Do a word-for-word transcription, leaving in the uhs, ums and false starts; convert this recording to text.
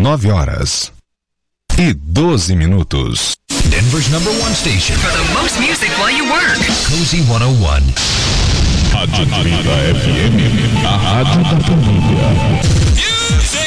nove horas e doze minutos. Denver's number one station for the most music while you work. Cozy cento e um. Rádio trinta F M, a rádio da família.